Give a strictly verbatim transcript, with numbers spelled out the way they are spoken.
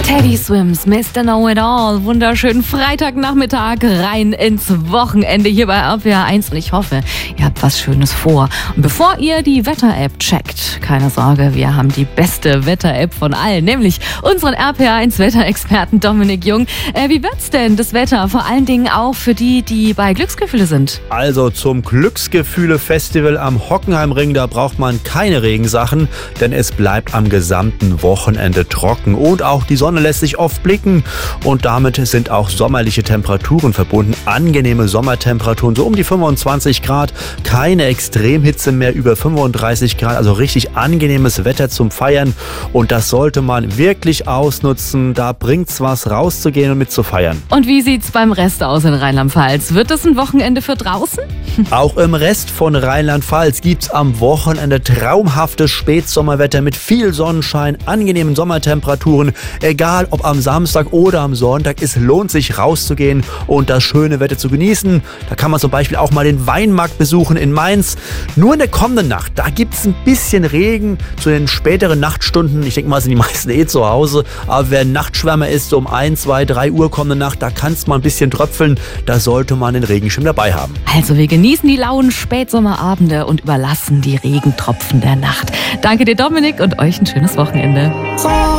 Teddy Swims, Mister Know It All. Wunderschönen Freitagnachmittag rein ins Wochenende hier bei R P R eins. Und ich hoffe, ihr habt was Schönes vor. Und bevor ihr die Wetter-App checkt, keine Sorge, wir haben die beste Wetter-App von allen, nämlich unseren R P R eins Wetterexperten Dominik Jung. Äh, wie wird's denn, das Wetter? Vor allen Dingen auch für die, die bei Glücksgefühle sind. Also zum Glücksgefühle-Festival am Hockenheimring, da braucht man keine Regensachen, denn es bleibt am gesamten Wochenende trocken. Und auch die Sonne lässt sich oft blicken und damit sind auch sommerliche Temperaturen verbunden. Angenehme Sommertemperaturen, so um die fünfundzwanzig Grad, keine Extremhitze mehr über fünfunddreißig Grad, also richtig angenehmes Wetter zum Feiern und das sollte man wirklich ausnutzen. Da bringt's was, rauszugehen und mit zu feiern. Und wie sieht's beim Rest aus in Rheinland-Pfalz? Wird es ein Wochenende für draußen? Auch im Rest von Rheinland-Pfalz gibt's am Wochenende traumhaftes Spätsommerwetter mit viel Sonnenschein, angenehmen Sommertemperaturen. Egal ob am Samstag oder am Sonntag, es lohnt sich rauszugehen und das schöne Wetter zu genießen. Da kann man zum Beispiel auch mal den Weinmarkt besuchen in Mainz. Nur in der kommenden Nacht, da gibt's ein bisschen Regen zu den späteren Nachtstunden. Ich denke mal, sind die meisten eh zu Hause. Aber wer Nachtschwärmer ist, so um eins, zwei, drei Uhr kommende Nacht, da kann es mal ein bisschen tröpfeln. Da sollte man den Regenschirm dabei haben. Also wir genießen die lauen Spätsommerabende und überlassen die Regentropfen der Nacht. Danke dir, Dominik, und euch ein schönes Wochenende.